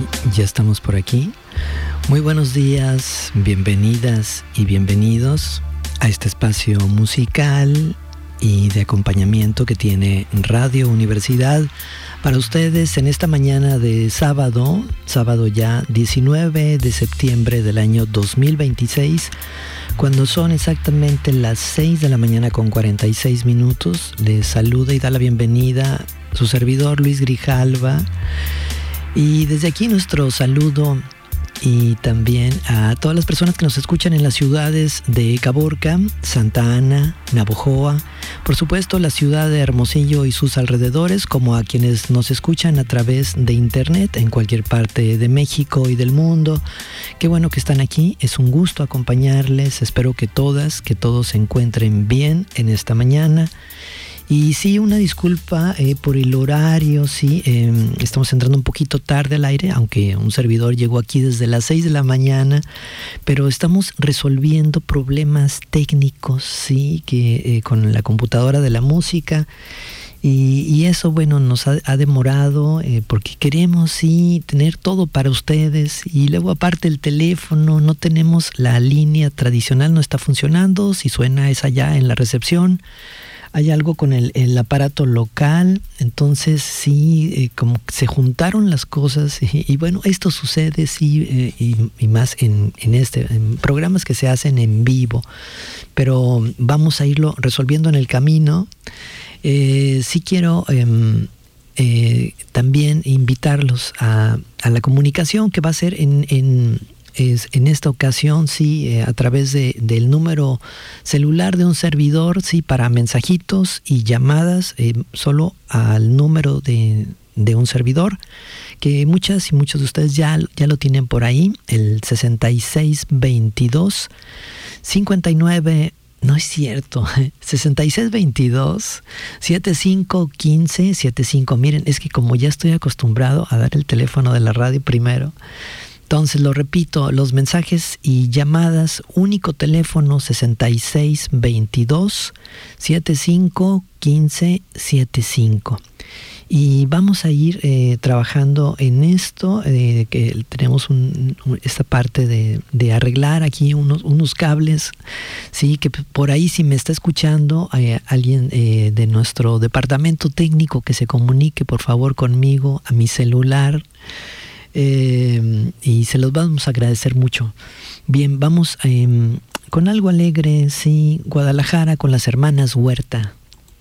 ya estamos por aquí. Muy buenos días, bienvenidas y bienvenidos a este espacio musical y de acompañamiento que tiene Radio Universidad para ustedes en esta mañana de sábado ya 19 de septiembre del año 2026, cuando son exactamente las 6 de la mañana con 46 minutos. Les saluda y da la bienvenida su servidor Luis Grijalva. Y desde aquí nuestro saludo y también a todas las personas que nos escuchan en las ciudades de Caborca, Santa Ana, Navojoa, por supuesto la ciudad de Hermosillo y sus alrededores, como a quienes nos escuchan a través de internet en cualquier parte de México y del mundo. Qué bueno que están aquí, es un gusto acompañarles, espero que todos se encuentren bien en esta mañana. Y sí, una disculpa por el horario, sí, estamos entrando un poquito tarde al aire, aunque un servidor llegó aquí desde las 6 de la mañana, pero estamos resolviendo problemas técnicos, sí, que con la computadora de la música. Y eso, bueno, nos ha demorado porque queremos, sí, tener todo para ustedes. Y luego, aparte, el teléfono, no tenemos la línea tradicional, no está funcionando. Si suena es allá en la recepción. Hay algo con el aparato local, entonces sí, como se juntaron las cosas y bueno, esto sucede sí y más en programas que se hacen en vivo, pero vamos a irlo resolviendo en el camino. Sí quiero también invitarlos a la comunicación que va a ser en esta ocasión, sí, a través del número celular de un servidor, sí, para mensajitos y llamadas, solo al número de un servidor, que muchas y muchos de ustedes ya lo tienen por ahí, el 6622 59. No es cierto, 6622 7515 75. Miren, es que como ya estoy acostumbrado a dar el teléfono de la radio primero, entonces lo repito, los mensajes y llamadas, único teléfono 6622 7515 75. Y vamos a ir trabajando en esto, que tenemos esta parte de arreglar aquí unos cables, sí, que por ahí si me está escuchando alguien de nuestro departamento técnico, que se comunique por favor conmigo a mi celular. Y se los vamos a agradecer mucho. Bien, vamos con algo alegre, sí, Guadalajara con las hermanas Huerta.